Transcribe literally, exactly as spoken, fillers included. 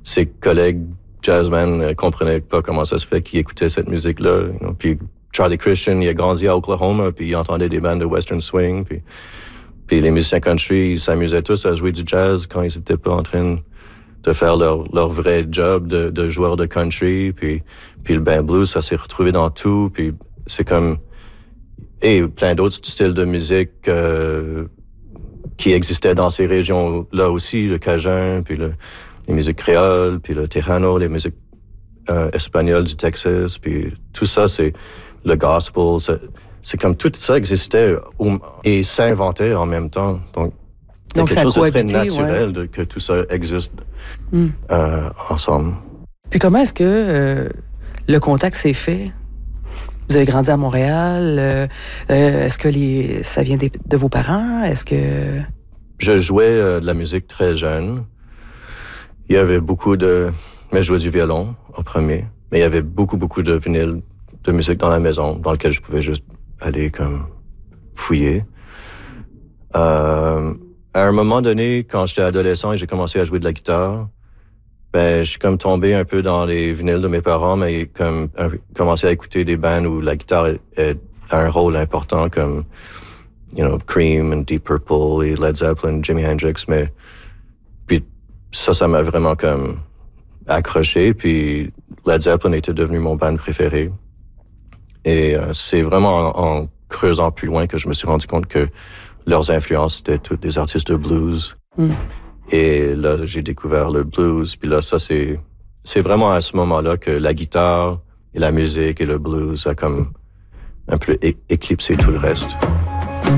ses collègues jazzmen ne comprenaient pas comment ça se fait qu'ils écoutaient cette musique-là. You know? Puis Charlie Christian, il a grandi à Oklahoma, puis il entendait des bandes de western swing, puis, puis les musiciens country, ils s'amusaient tous à jouer du jazz quand ils n'étaient pas en train de faire leur, leur vrai job de, de joueur de country, puis, puis le band blues, ça s'est retrouvé dans tout, puis c'est comme... Et plein d'autres styles de musique euh, qui existaient dans ces régions-là aussi, le cajun, puis le, les musiques créoles, puis le tejano, les musiques euh, espagnoles du Texas, puis tout ça, c'est le gospel, c'est, c'est comme tout ça existait et s'inventait en même temps. Donc, il y a Donc, quelque chose de très cohabité, naturel ouais. de, que tout ça existe mm. euh, ensemble. Puis comment est-ce que euh, le contact s'est fait? Vous avez grandi à Montréal. Euh, euh, est-ce que les, ça vient des, de vos parents? Est-ce que... Je jouais euh, de la musique très jeune. Il y avait beaucoup de... Mais je jouais du violon en premier. Mais il y avait beaucoup, beaucoup de vinyles de musique dans la maison, dans lequel je pouvais juste aller comme fouiller. Euh, à un moment donné, quand j'étais adolescent et j'ai commencé à jouer de la guitare, ben, je suis comme tombé un peu dans les vinyles de mes parents, mais comme un, commencé à écouter des bands où la guitare est, est, a un rôle important, comme, you know, Cream and Deep Purple et Led Zeppelin, Jimi Hendrix, mais puis ça, ça m'a vraiment comme accroché, puis Led Zeppelin était devenu mon band préféré. Et euh, c'est vraiment en, en creusant plus loin que je me suis rendu compte que leurs influences étaient toutes des artistes de blues. Mm. Et là, j'ai découvert le blues. Puis là, ça, c'est, c'est vraiment à ce moment-là que la guitare et la musique et le blues a comme un peu é- éclipsé tout le reste.